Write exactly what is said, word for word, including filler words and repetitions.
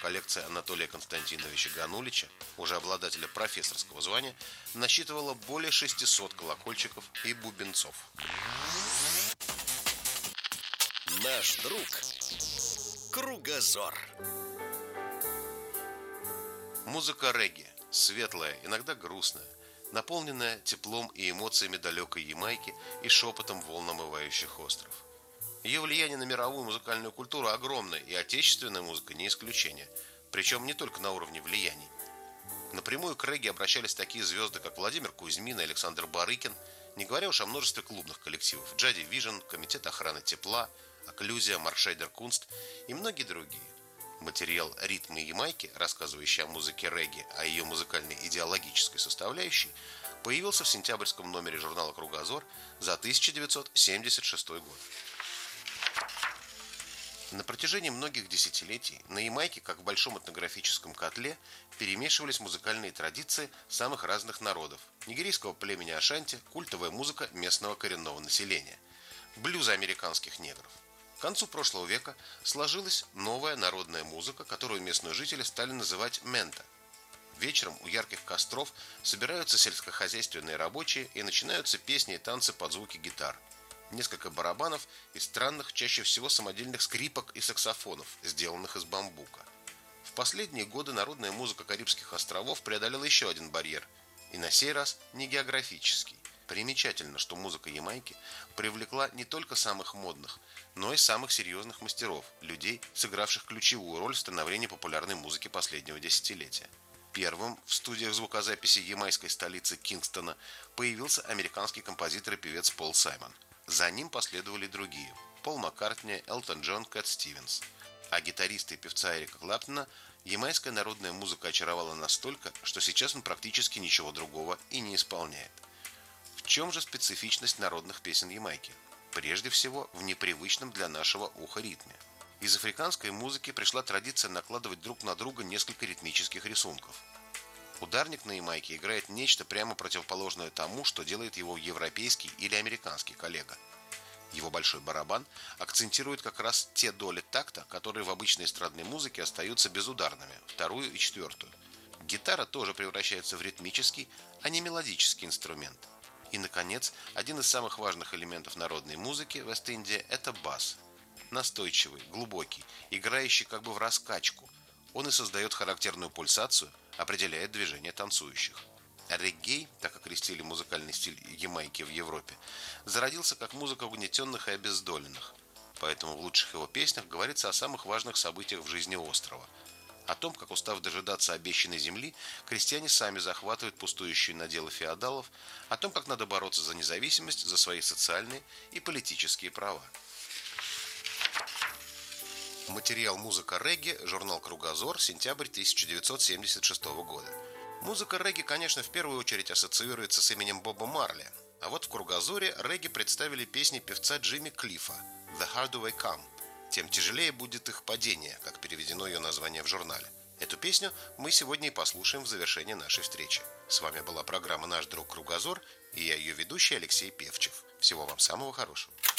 коллекция Анатолия Константиновича Ганулича, уже обладателя профессорского звания, насчитывала более шестисот колокольчиков и бубенцов. Наш друг Кругозор. Музыка регги, светлая, иногда грустная, наполненная теплом и эмоциями далекой Ямайки и шепотом волн, омывающих остров. Ее влияние на мировую музыкальную культуру огромное, и отечественная музыка не исключение, причем не только на уровне влияний. Напрямую к регги обращались такие звезды, как Владимир Кузьмин и Александр Барыкин, не говоря уж о множестве клубных коллективов: Джади Вижн, Комитет охраны тепла, Окклюзия, Маршейдер Кунст и многие другие. Материал «Ритмы Ямайки», рассказывающий о музыке регги, о ее музыкальной идеологической составляющей, появился в сентябрьском номере журнала «Кругозор» за тысяча девятьсот семьдесят шестой год. На протяжении многих десятилетий на Ямайке, как в большом этнографическом котле, перемешивались музыкальные традиции самых разных народов: нигерийского племени Ашанти, культовая музыка местного коренного населения, блюза американских негров. К концу прошлого века сложилась новая народная музыка, которую местные жители стали называть мента. Вечером у ярких костров собираются сельскохозяйственные рабочие и начинаются песни и танцы под звуки гитар. Несколько барабанов и странных, чаще всего самодельных скрипок и саксофонов, сделанных из бамбука. В последние годы народная музыка Карибских островов преодолела еще один барьер, и на сей раз не географический. Примечательно, что музыка Ямайки привлекла не только самых модных, но и самых серьезных мастеров, людей, сыгравших ключевую роль в становлении популярной музыки последнего десятилетия. Первым в студиях звукозаписи ямайской столицы Кингстона появился американский композитор и певец Пол Саймон. За ним последовали другие – Пол Маккартни, Элтон Джон, Кэт Стивенс. А гитариста и певца Эрика Клэптона ямайская народная музыка очаровала настолько, что сейчас он практически ничего другого и не исполняет. В чем же специфичность народных песен Ямайки? Прежде всего, в непривычном для нашего уха ритме. Из африканской музыки пришла традиция накладывать друг на друга несколько ритмических рисунков. Ударник на Ямайке играет нечто прямо противоположное тому, что делает его европейский или американский коллега. Его большой барабан акцентирует как раз те доли такта, которые в обычной эстрадной музыке остаются безударными, вторую и четвертую. Гитара тоже превращается в ритмический, а не мелодический инструмент. И, наконец, один из самых важных элементов народной музыки Вест-Индии – это бас. Настойчивый, глубокий, играющий как бы в раскачку. Он и создает характерную пульсацию, определяет движение танцующих. Реггей, так окрестили музыкальный стиль Ямайки в Европе, зародился как музыка угнетенных и обездоленных. Поэтому в лучших его песнях говорится о самых важных событиях в жизни острова. О том, как, устав дожидаться обещанной земли, крестьяне сами захватывают пустующие наделы феодалов, о том, как надо бороться за независимость, за свои социальные и политические права. Материал «Музыка регги», журнал «Кругозор», сентябрь тысяча девятьсот семьдесят шестого года. Музыка регги, конечно, в первую очередь ассоциируется с именем Боба Марли, а вот в «Кругозоре» регги представили песни певца Джимми Клиффа «The Harder They Come». Тем тяжелее будет их падение, как переведено ее название в журнале. Эту песню мы сегодня и послушаем в завершении нашей встречи. С вами была программа «Наш друг Кругозор» и я, ее ведущий, Алексей Певчев. Всего вам самого хорошего.